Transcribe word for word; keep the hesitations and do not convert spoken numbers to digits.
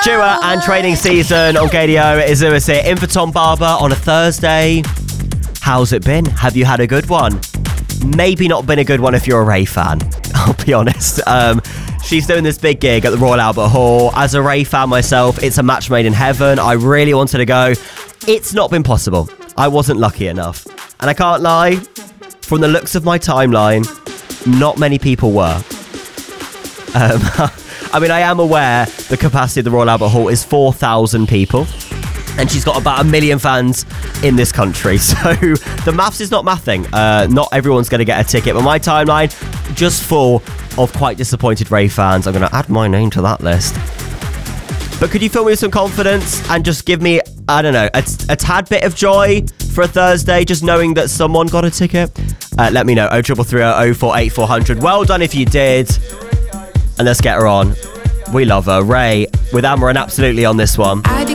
Stewart and Training Season on K D O. It is Lewis here, in for Tom Barber on a Thursday. How's it been? Have you had a good one? Maybe not been a good one if you're a Ray fan, I'll be honest. Um, she's doing this big gig at the Royal Albert Hall. As a Ray fan myself, it's a match made in heaven. I really wanted to go. It's not been possible. I wasn't lucky enough. And I can't lie, from the looks of my timeline, not many people were. Um, I mean, I am aware the capacity of the Royal Albert Hall is four thousand people. And she's got about a million fans in this country. So the maths is not mathing. Uh, not everyone's going to get a ticket. But my timeline, just full of quite disappointed Ray fans. I'm going to add my name to that list. But could you fill me with some confidence and just give me, I don't know, a, a tad bit of joy for a Thursday, just knowing that someone got a ticket? Uh, let me know. oh three three three oh oh four eight four hundred. Well done if you did. And let's get her on. We love her. Ray with Amaran absolutely on this one. I